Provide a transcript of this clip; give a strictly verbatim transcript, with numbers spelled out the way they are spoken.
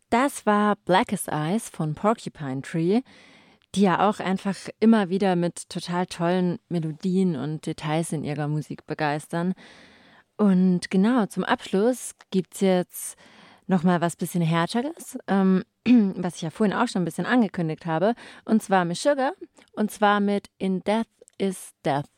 Das war Blackest Eyes von Porcupine Tree, die ja auch einfach immer wieder mit total tollen Melodien und Details in ihrer Musik begeistern. Und genau, zum Abschluss gibt's jetzt noch mal was bisschen Härteres, ähm, was ich ja vorhin auch schon 'n bisschen angekündigt habe, und zwar Meshuggah, und zwar mit „In Death Is Death“.